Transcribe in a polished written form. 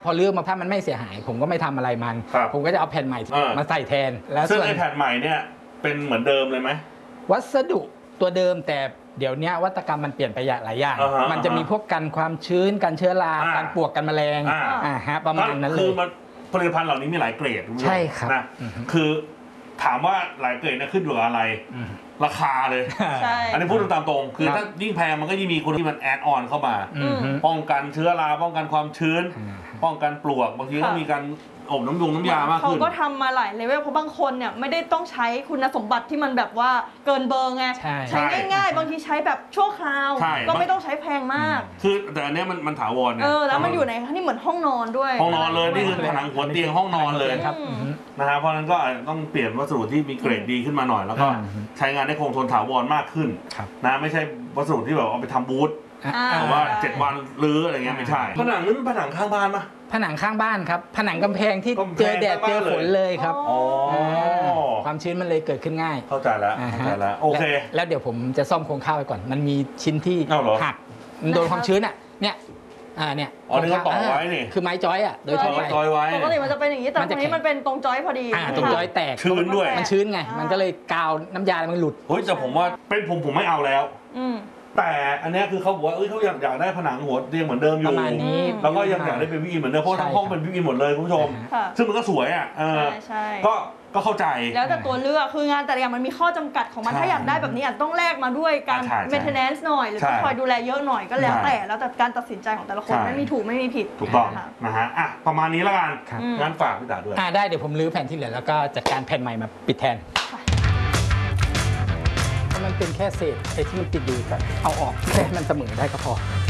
พอเลือกมาถ้ามันไม่เสียหายผมก็ไม่ทำอะไรมันผมก็จะเอาแผ่นใหม่มาใส่แทนแล้วซึ่งไอ้แผ่นใหม่เนี่ยเป็นเหมือนเดิมเลยไหมวัสดุตัวเดิมแต่เดี๋ยวนี้วัตกรรมมันเปลี่ยนไปหลายอย่างมันจะมีพวกกันความชื้นกันเชื้อรากันปลวกกันแมลงประมาณนั้นเลยคือผลิตภัณฑ์เหล่านี้มีหลายเกรดใช่ครับนะคือถามว่าหลายเกรดเนี่ยขึ้นอยู่กับอะไรราคาเลยอันนี้พูดตามตรงคือถ้ายิ่งแพงมันก็ยิ่งมีคนที่มันแอดออนเข้ามาป้องกันเชื้อราป้องกันความชื้นป้องกันปลวกบางทีก็มีการอบน้ำยามากขึ้นเขาก็ทำมาหลายเลเวลเพราะบางคนเนี่ยไม่ได้ต้องใช้คุณสมบัติที่มันแบบว่าเกินเบอร์ไงใช้ง่ายๆบางทีใช้แบบชั่วคราวก็ไม่ต้องใช้แพงมากคือแต่อันนี้มันถาวรเนี่ยแล้วมันอยู่ในนี่เหมือนห้องนอนด้วยห้องนอนเลยนี่คือผนังหัวเตียงห้องนอนเลยนะฮะเพราะนั้นก็ต้องเปลี่ยนวัสดุที่มีเกรดดีขึ้นมาหน่อยแล้วก็ใช้งานได้คงทนถาวรมากขึ้นนะไม่ใช่วัสดุที่แบบเอาไปทำบูธแต่ว่า7 วันรื้ออะไรเงี้ยไม่ใช่ผนังนั้นผนังข้างบ้านปะผนังข้างบ้านครับผนังกำแพงที่เจอแดดเจอฝนเลยครับความชื้นมันเลยเกิดขึ้นง่ายเข้าใจแล้วโอเคแล้วเดี๋ยวผมจะซ่อมโครงข้าวไปก่อนมันมีชิ้นที่หักมันโดนความชื้นเนี่ยเนี่ยอ๋อนี่เขาต่อไว้นี่คือไม้จอยโดยทั่วไปปกติมันจะเป็นอย่างนี้แต่ตรงนี้มันเป็นตรงจอยพอดีตรงจอยแตกชื้นด้วยมันชื้นไงมันก็เลยกาวน้ำยามันหลุดเฮ้ยแต่ผมว่าเป็นผมไม่เอาแล้วแต่อันนี้คือเขาบอกว่าเขาอยากได้ผนังหัวเตียงเหมือนเดิมอยู่แล้วก็ยังอยากได้เป็นวิวอินเหมือนเดิมเพราะทั้งห้องเป็นวิวอินหมดเลยคุณผู้ชมซึ่งมันก็สวยอ่ะก็เข้าใจแล้วแต่ตัวเลือกคืองานแต่ละอย่างมันมีข้อจำกัดของมันถ้าอยากได้แบบนี้อาจต้องแลกมาด้วยการ maintenance หน่อยหรือต้องคอยดูแลเยอะหน่อยก็แล้วแต่การตัดสินใจของแต่ละคนไม่มีถูกไม่มีผิดถูกต้องนะฮะประมาณนี้แล้วกันงานฝากพี่ตาด้วยได้เดี๋ยวผมรื้อแผ่นที่เหลือแล้วก็จัดการแผ่นใหม่มาปิดแทนมันเป็นแค่เศษไอ้ที่มันติดอยู่กันเอาออกแค่มันเสมอได้ก็พอ